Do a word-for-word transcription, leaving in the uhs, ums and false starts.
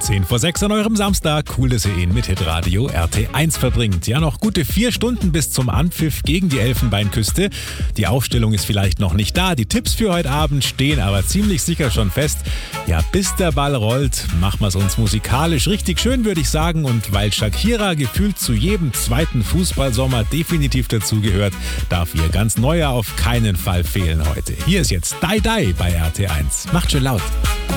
zehn vor sechs an eurem Samstag. Cool, dass ihr ihn mit Hitradio R T eins verbringt. Ja, noch gute vier Stunden bis zum Anpfiff gegen die Elfenbeinküste. Die Aufstellung ist vielleicht noch nicht da. Die Tipps für heute Abend stehen aber ziemlich sicher schon fest. Ja, bis der Ball rollt, machen wir es uns musikalisch richtig schön, würde ich sagen. Und weil Shakira gefühlt zu jedem zweiten Fußballsommer definitiv dazugehört, darf ihr ganz neuer auf keinen Fall fehlen heute. Hier ist jetzt Die Die bei R T eins. Macht schön laut.